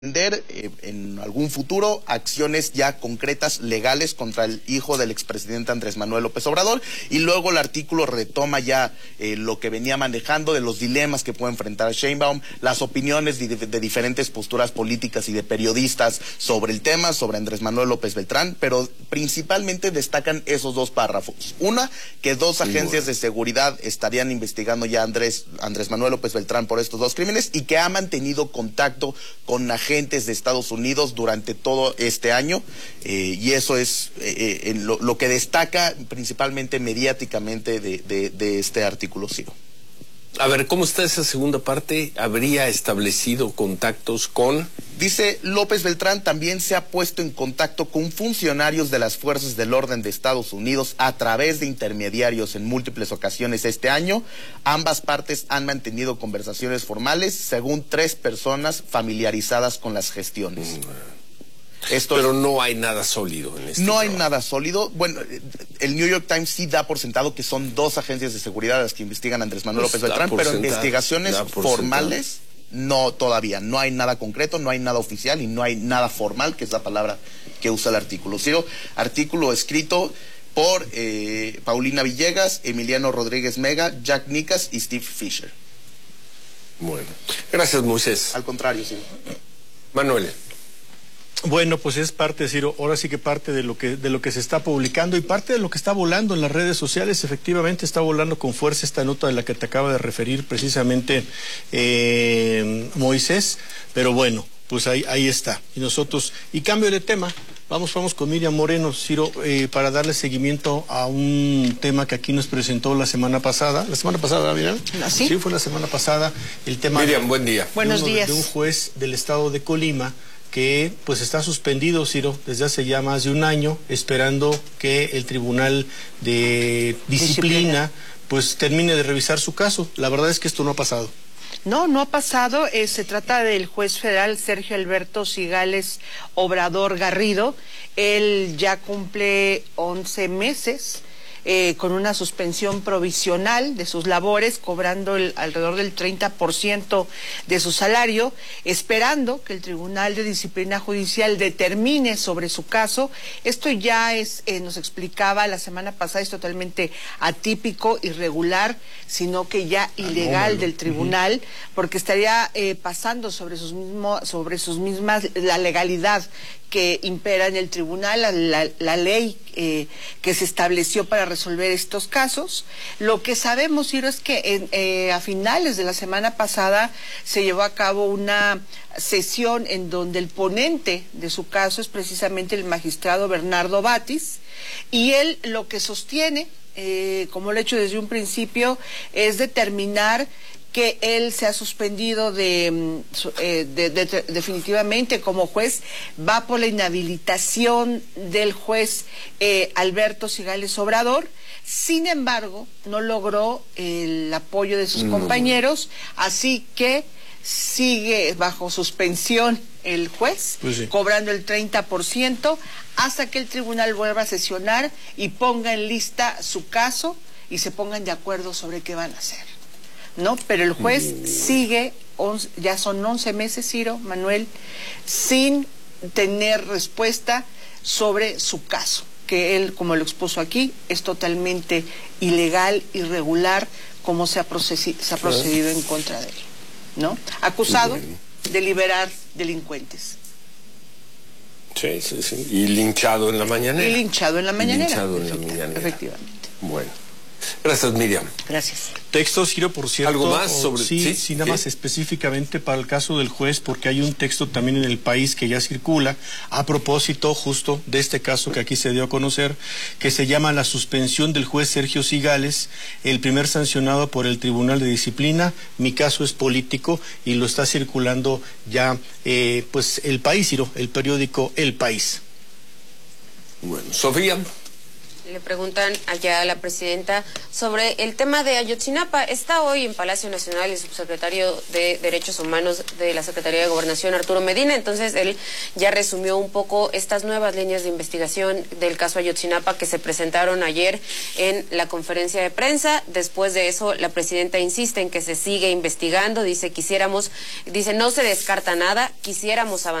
En algún futuro acciones ya concretas legales contra el hijo del expresidente Andrés Manuel López Obrador, y luego el artículo retoma ya lo que venía manejando de los dilemas que puede enfrentar Sheinbaum, las opiniones de diferentes posturas políticas y de periodistas sobre el tema, sobre Andrés Manuel López Beltrán, pero principalmente destacan esos dos párrafos. Una, que dos agencias de seguridad estarían investigando ya a Andrés Manuel López Beltrán por estos dos crímenes, y que ha mantenido contacto con agentes de Estados Unidos durante todo este año, y eso es lo que destaca principalmente mediáticamente de este artículo, Ciro. A ver, ¿cómo está esa segunda parte? ¿Habría establecido contactos con...? Dice, López Beltrán también se ha puesto en contacto con funcionarios de las fuerzas del orden de Estados Unidos a través de intermediarios en múltiples ocasiones este año. Ambas partes han mantenido conversaciones formales, según 3 personas familiarizadas con las gestiones. Pero no hay nada sólido en esto. No hay nada sólido. Bueno, el New York Times sí da por sentado que son 2 agencias de seguridad las que investigan a Andrés Manuel López Beltrán, pero investigaciones formales no, todavía. No hay nada concreto, no hay nada oficial y no hay nada formal, que es la palabra que usa el artículo. Ciro, artículo escrito por Paulina Villegas, Emiliano Rodríguez Mega, Jack Nicas y Steve Fisher. Bueno, gracias, Moisés. Al contrario, Ciro. Manuel. Bueno, pues es parte, Ciro, ahora sí que parte de lo que se está publicando y parte de lo que está volando en las redes sociales. Efectivamente está volando con fuerza esta nota de la que te acaba de referir precisamente Moisés, pero bueno, pues ahí está. Y nosotros, y cambio de tema, vamos con Miriam Moreno, Ciro, para darle seguimiento a un tema que aquí nos presentó la semana pasada, Miriam. ¿Sí? Sí, fue la semana pasada, el tema Miriam, buen día. Buenos días. De un juez del estado de Colima que pues está suspendido, Ciro, desde hace ya más de un año, esperando que el Tribunal de Disciplina pues termine de revisar su caso. La verdad es que esto no ha pasado. No ha pasado. Se trata del juez federal Sergio Alberto Cigales Obrador Garrido. Él ya cumple 11 meses con una suspensión provisional de sus labores, cobrando alrededor del 30% de su salario, esperando que el Tribunal de Disciplina Judicial determine sobre su caso. Esto ya es, nos explicaba la semana pasada, es totalmente atípico, irregular, sino que ya ilegal del tribunal, porque estaría pasando sobre sus mismas la legalidad que impera en el tribunal, la ley que se estableció para resolver estos casos. Lo que sabemos, Ciro, es que a finales de la semana pasada se llevó a cabo una sesión en donde el ponente de su caso es precisamente el magistrado Bernardo Batis, y él lo que sostiene, como lo ha hecho desde un principio, es determinar que él se ha suspendido definitivamente como juez, va por la inhabilitación del juez Alberto Cigales Obrador. Sin embargo, no logró el apoyo de sus compañeros, así que sigue bajo suspensión el juez, pues sí, cobrando el 30%, hasta que el tribunal vuelva a sesionar y ponga en lista su caso y se pongan de acuerdo sobre qué van a hacer. ¿No? Pero el juez sigue, ya son 11 meses, Ciro, Manuel, sin tener respuesta sobre su caso, que él, como lo expuso aquí, es totalmente ilegal, irregular, como se ha procedido en contra de él, ¿no? Acusado de liberar delincuentes. Sí. Y linchado en la mañanera. Efectivamente. Bueno. Gracias, Miriam. Gracias. Texto, Ciro, por cierto. ¿Algo más sobre...? Sí, nada más específicamente para el caso del juez, porque hay un texto también en El País que ya circula a propósito justo de este caso que aquí se dio a conocer, que se llama La suspensión del juez Sergio Cigales, el primer sancionado por el Tribunal de Disciplina. Mi caso es político y lo está circulando ya pues El País, Ciro, el periódico El País. Bueno, Sofía. Le preguntan allá a la presidenta sobre el tema de Ayotzinapa. Está hoy en Palacio Nacional el subsecretario de Derechos Humanos de la Secretaría de Gobernación, Arturo Medina. Entonces, él ya resumió un poco estas nuevas líneas de investigación del caso Ayotzinapa que se presentaron ayer en la conferencia de prensa. Después de eso, la presidenta insiste en que se sigue investigando. Dice, no se descarta nada, quisiéramos avanzar